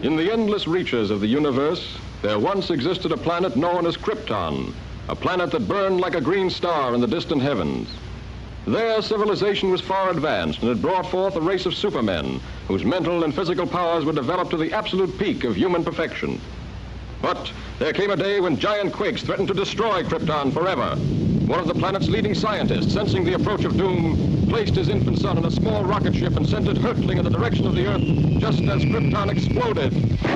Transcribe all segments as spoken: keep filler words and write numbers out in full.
In the endless reaches of the universe, there once existed a planet known as Krypton, a planet that burned like a green star in the distant heavens. There, civilization was far advanced and had brought forth a race of supermen whose mental and physical powers were developed to the absolute peak of human perfection. But there came a day when giant quakes threatened to destroy Krypton forever. One of the planet's leading scientists, sensing the approach of doom, placed his infant son in a small rocket ship and sent it hurtling in the direction of the Earth just as Krypton exploded.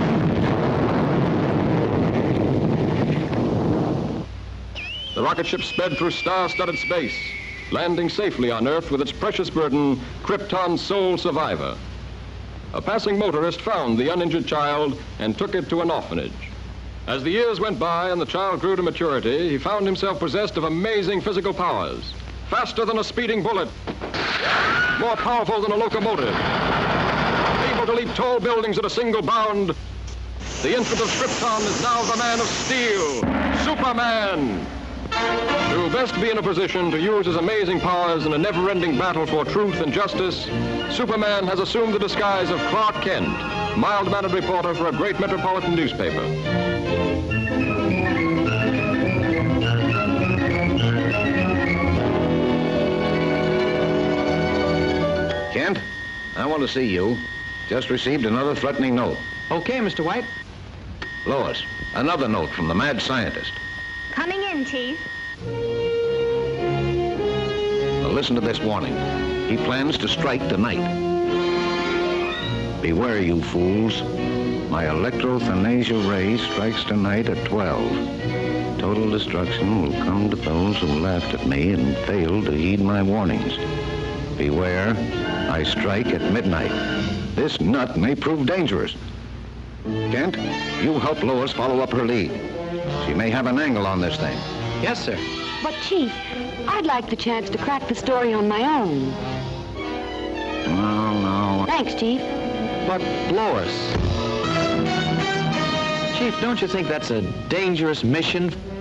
The rocket ship sped through star-studded space, landing safely on Earth with its precious burden, Krypton's sole survivor. A passing motorist found the uninjured child and took it to an orphanage. As the years went by and the child grew to maturity, he found himself possessed of amazing physical powers. Faster than a speeding bullet, more powerful than a locomotive, able to leap tall buildings at a single bound. The infant of Krypton is now the Man of Steel, Superman. To best be in a position to use his amazing powers in a never-ending battle for truth and justice, Superman has assumed the disguise of Clark Kent, mild-mannered reporter for a great metropolitan newspaper. Kent, I want to see you. Just received another threatening note. Okay, Mister White. Lois, another note from the mad scientist. Coming in, Chief. Now listen to this warning. He plans to strike tonight. Beware, you fools. My electrothanasia ray strikes tonight at twelve. Total destruction will come to those who laughed at me and failed to heed my warnings. Beware, I strike at midnight. This nut may prove dangerous. Kent, you help Lois follow up her lead. She may have an angle on this thing. Yes, sir. But, Chief, I'd like the chance to crack the story on my own. No, no. Thanks, Chief. But, Lois... Chief, don't you think that's a dangerous mission?